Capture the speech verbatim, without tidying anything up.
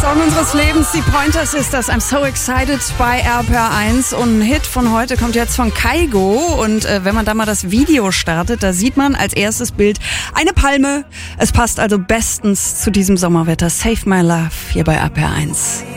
Song unseres Lebens, die Pointers ist das. I'm so excited bei R P R eins. Und ein Hit von heute kommt jetzt von Kygo. Und äh, wenn man da mal das Video startet, da sieht man als erstes Bild eine Palme. Es passt also bestens zu diesem Sommerwetter. Save My Love hier bei R P R eins.